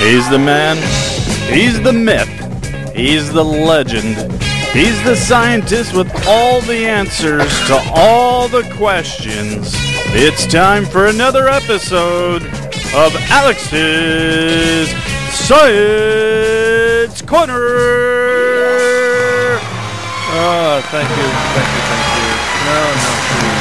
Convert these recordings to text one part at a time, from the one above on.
He's the man. He's the myth. He's the legend. He's the scientist with all the answers to all the questions. It's time for another episode of Alex's Science Corner. Oh, thank you. No, please.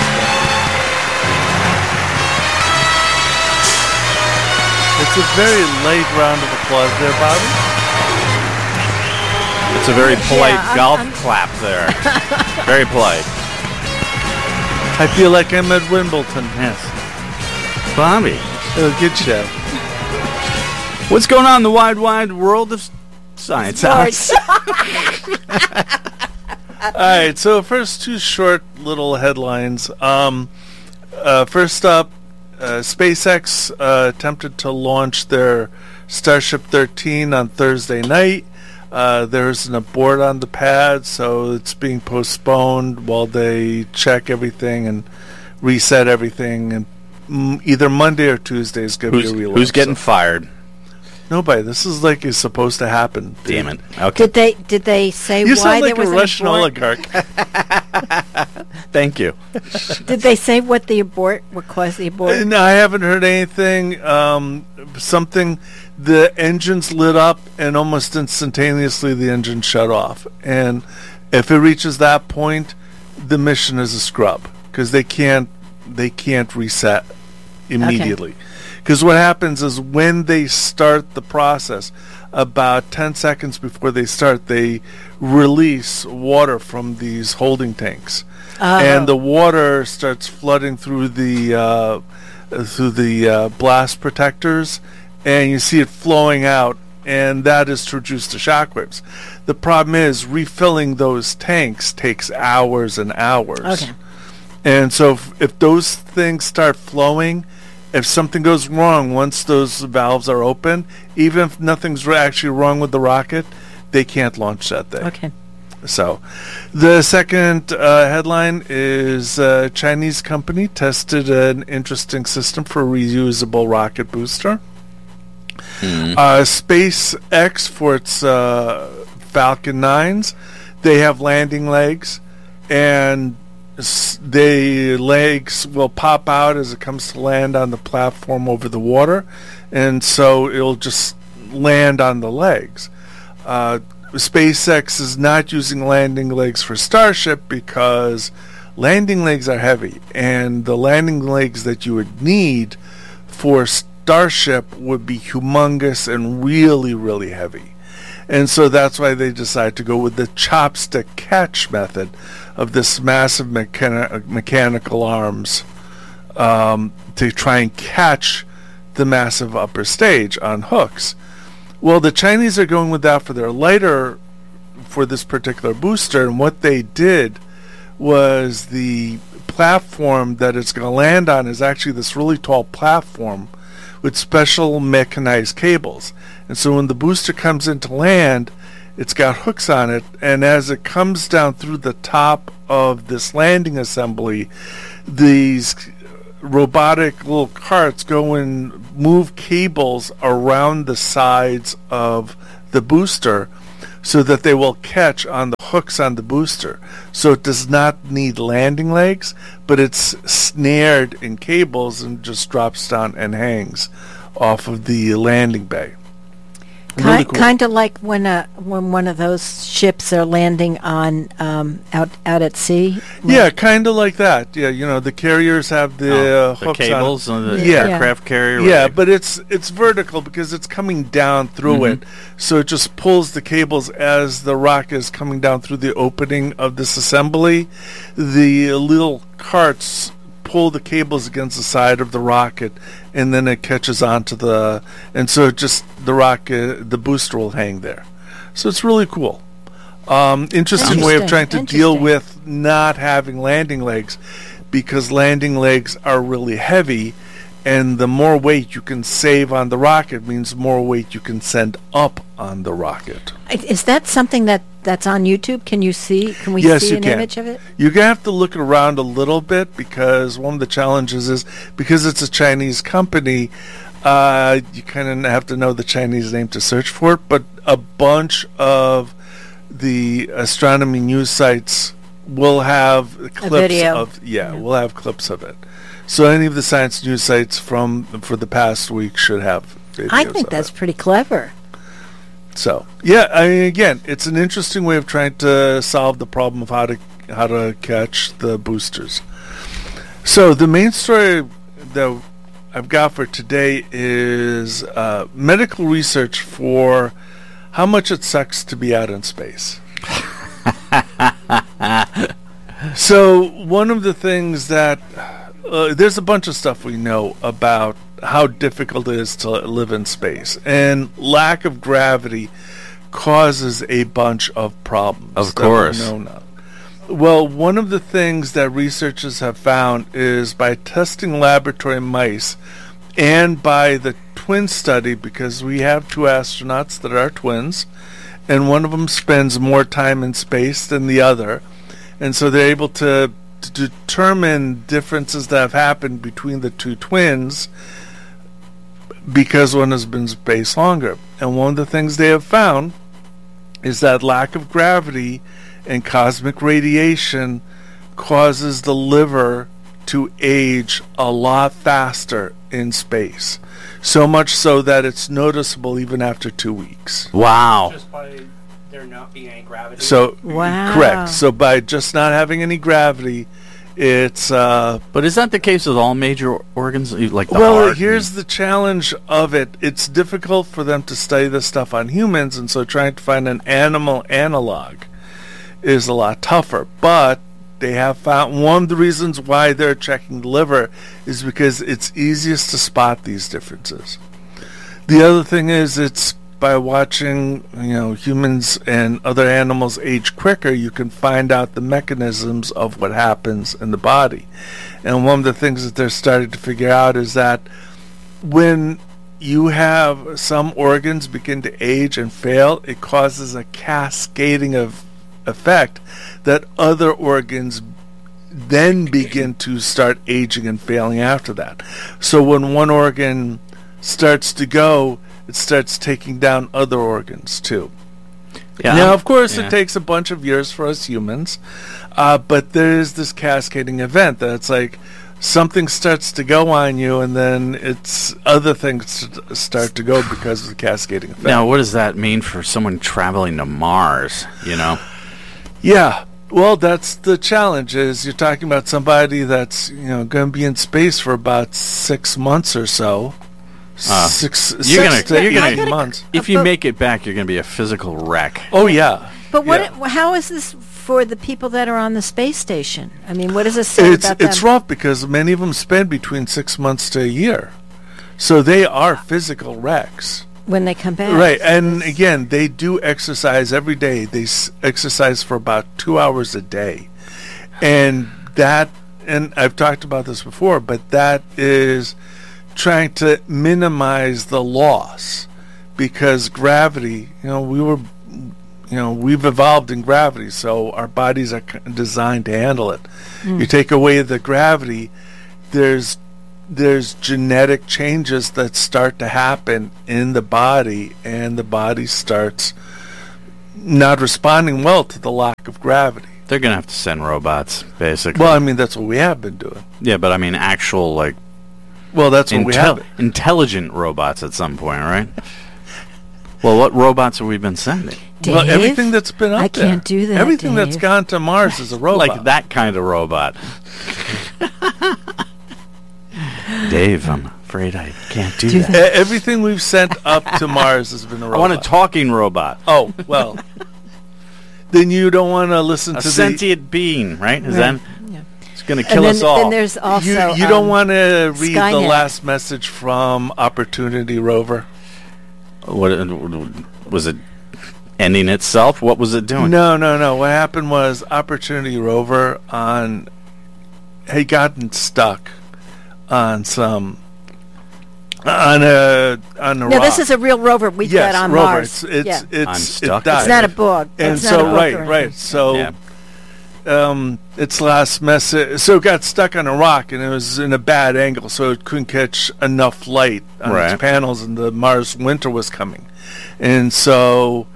It's a very late round of applause there, Bobby. It's a very polite golf clap there. Very polite. I feel like I'm at Wimbledon, yes. Bobby. Oh, good show. What's going on in the wide world of science, Alex? All right, so first two short little headlines. First up, SpaceX attempted to launch their Starship 13 on Thursday night. There's an abort on the pad, so it's being postponed while they check everything and reset everything. And either Monday or Tuesday is going to be a real. Who's getting fired? Nobody. This is like is supposed to happen. Damn it. Okay. Did they say you why sound like there was a Russian abort? oligarch. Thank you. Did they say what caused the abort? No, I haven't heard anything. The engines lit up and almost instantaneously the engine shut off. And if it reaches that point, the mission is a scrub because they can't reset immediately. Because what happens is when they start the process, about 10 seconds before they start, they release water from these holding tanks. And the water starts flooding through the blast protectors, and you see it flowing out, and that is to reduce the shockwaves. The problem is refilling those tanks takes hours and hours. Okay. And so if those things start flowing, if something goes wrong once those valves are open, even if nothing's actually wrong with the rocket, they can't launch that thing. Okay. So, the second headline is a Chinese company tested an interesting system for a reusable rocket booster. SpaceX, for its Falcon 9s, they have landing legs, and the legs will pop out as it comes to land on the platform over the water, and so it'll just land on the legs. SpaceX is not using landing legs for Starship because landing legs are heavy, and the landing legs that you would need for Starship would be humongous and really, really heavy. And so that's why they decided to go with the chopstick catch method of this massive mechanical arms to try and catch the massive upper stage on hooks. Well, the Chinese are going with that for their lighter, for this particular booster, and what they did was the platform that it's going to land on is actually this really tall platform with special mechanized cables. And so when the booster comes into land, it's got hooks on it, and as it comes down through the top of this landing assembly, these robotic little carts go and move cables around the sides of the booster so that they will catch on the hooks on the booster. So it does not need landing legs, but it's snared in cables and just drops down and hangs off of the landing bay. Really cool. Kind of like when one of those ships are landing on out at sea. Yeah, kind of like that. Yeah, you know, the carriers have the hooks cables on the aircraft carrier. Yeah, right? But it's vertical because it's coming down through it, so it just pulls the cables as the rocket is coming down through the opening of this assembly. The little carts pull the cables against the side of the rocket, and then it catches onto and so it just the booster will hang there. So it's really cool. Interesting way of trying to deal with not having landing legs, because landing legs are really heavy, and the more weight you can save on the rocket means more weight you can send up on the rocket. Is that something that's on YouTube? Can we see an image of it? You're going to have to look around a little bit, because one of the challenges is, because it's a Chinese company, You kind of have to know the Chinese name to search for it, but a bunch of the astronomy news sites will have clips video. of we'll have clips of it. So any of the science news sites for the past week should have videos. I think of that's it. pretty clever. So I mean, again, it's an interesting way of trying to solve the problem of how to catch the boosters. So the main story that I've got for today is medical research for how much it sucks to be out in space. So one of the things that there's a bunch of stuff we know about how difficult it is to live in space, and lack of gravity causes a bunch of problems. Of course. That we know now. Well, one of the things that researchers have found is by testing laboratory mice and by the twin study, because we have two astronauts that are twins, and one of them spends more time in space than the other, and so they're able to determine differences that have happened between the two twins because one has been in space longer. And one of the things they have found is that lack of gravity and cosmic radiation causes the liver to age a lot faster in space. So much so that it's noticeable even after 2 weeks. Wow. Just by there not being any gravity. So, Wow. correct. So by just not having any gravity, it's... But is that the case with all major organs, like the well, heart? here's the challenge of it. It's difficult for them to study this stuff on humans, and so trying to find an animal analog is a lot tougher. But they have found one of the reasons why they're checking the liver is because it's easiest to spot these differences. The other thing is it's by watching, humans and other animals age quicker, you can find out the mechanisms of what happens in the body. And one of the things that they're starting to figure out is that when you have some organs begin to age and fail, it causes a cascading of effect that other organs then begin to start aging and failing after that. So when one organ starts to go, it starts taking down other organs too. Yeah. Now, of course, it takes a bunch of years for us humans, but there is this cascading event that it's like something starts to go on you, and then it's other things start to go because of the cascading effect. Now, what does that mean for someone traveling to Mars, Yeah. Well, that's the challenge. Is you're talking about somebody that's going to be in space for about 6 months or so. Six to 8 months. If you make it back, you're going to be a physical wreck. Oh yeah. But Yeah. how is this for the people that are on the space station? I mean, what does it say about them? It's rough because many of them spend between 6 months to a year, so they are physical wrecks. When they come back. Right, So and this- again, they do exercise every day. They exercise for about 2 hours a day, and I've talked about this before, but that is trying to minimize the loss because gravity. We've evolved in gravity, so our bodies are designed to handle it. You take away the gravity, there's genetic changes that start to happen in the body, and the body starts not responding well to the lack of gravity. They're going to have to send robots, basically. Well, I mean, that's what we have been doing. Yeah, but I mean actual, Well, that's what we have. intelligent robots at some point, right? Well, what robots have we been sending? Dave, Well, everything that's been up I there. can't do that, Everything that's Dave. gone to Mars is a robot. Like that kind of robot. Dave, I'm afraid I can't do that. Everything we've sent up to Mars has been a I robot. want a talking robot. Oh, well. Then you don't want to listen A to sentient being, right? Is that Yeah. it's going to And kill then, us all? then there's also you don't want to read the Skynet. last message from Opportunity rover? What was it? Ending itself? What was it doing? No. What happened was Opportunity rover had gotten stuck on a No, rock. this is a real rover we've yes, got on rover. Mars. It's yeah. I'm stuck. it died. It's not a bug. And It's not so a book or right. anything. So Yeah. its last message, so it got stuck on a rock, and it was in a bad angle, so it couldn't catch enough light on Right. its panels, and the Mars winter was coming. And so,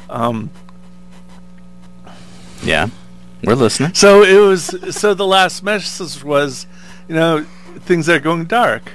Yeah, we're listening. so it was, so the last message was, things are going dark.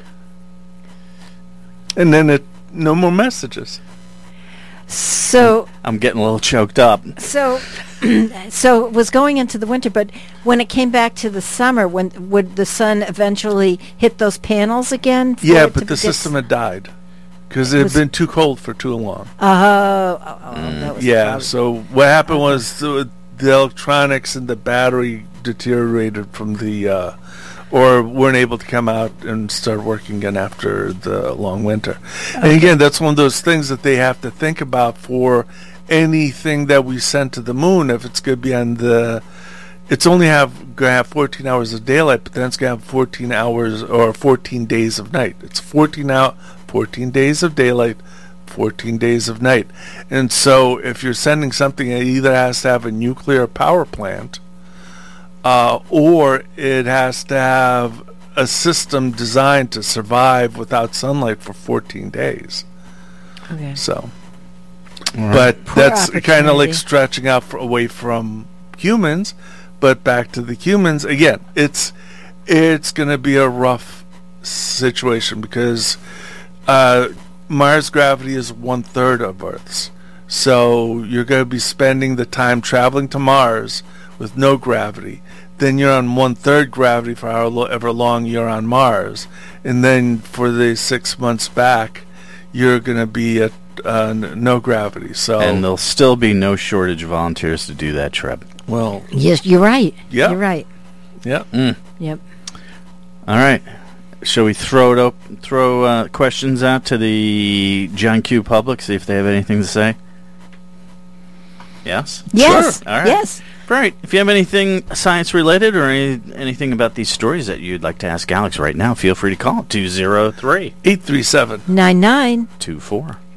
And then no more messages. So I'm getting a little choked up. so so it was going into the winter, but when it came back to the summer, would the sun eventually hit those panels again? for Yeah, it but to the get system had died. Because it had Was- been too cold for too long. that was the Yeah, problem. so what happened was the electronics and the battery deteriorated from the, or weren't able to come out and start working again after the long winter. And again, that's one of those things that they have to think about for anything that we send to the moon. If it's going to be on it's only going to have 14 hours of daylight, but then it's going to have 14 hours or 14 days of night. It's 14 days of daylight, 14 days of night. And so if you're sending something, it either has to have a nuclear power plant, or it has to have a system designed to survive without sunlight for 14 days. Okay. So, Right. but Poor that's kind of like opportunity. stretching out away from humans. But back to the humans again, it's going to be a rough situation because Mars gravity is 1/3 of Earth's. So you're going to be spending the time traveling to Mars with no gravity. Then you're on 1/3 gravity for however long you're on Mars. And then for the 6 months back, you're going to be at no gravity. So, And there'll still be no shortage of volunteers to do that trip. well, Yes, you're right. Yeah. You're right. yeah. Yep. All right. Shall we throw questions out to the John Q public, see if they have anything to say? Yes? Yes. All right. Yes. Right. If you have anything science related or anything about these stories that you'd like to ask Alex right now, feel free to call 203 837 99. 24.